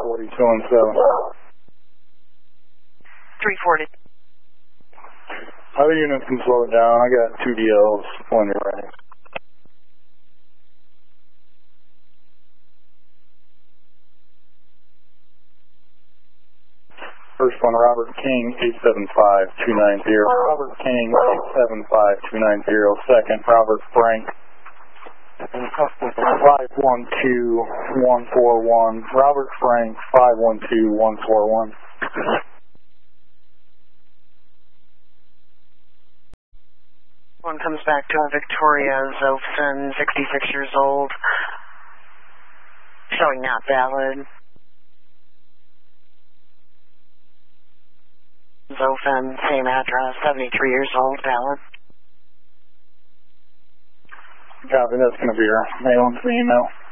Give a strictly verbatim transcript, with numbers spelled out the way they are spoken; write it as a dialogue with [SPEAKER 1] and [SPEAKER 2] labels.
[SPEAKER 1] forty-two and seven.
[SPEAKER 2] three forty.
[SPEAKER 1] Other units can slow it down. I got two D Ls when you're ready. First one, Robert King, eight seven five two nine zero. Robert King, eight seven five two nine zero. Second, Robert Frank, five one two one four one. Robert Frank, five one two one four one.
[SPEAKER 2] One comes back to Victoria Zofson, sixty-six years old, showing not valid. Zofan, same address, seventy-three years old, valid.
[SPEAKER 1] Copy, that's going to be your mail and email.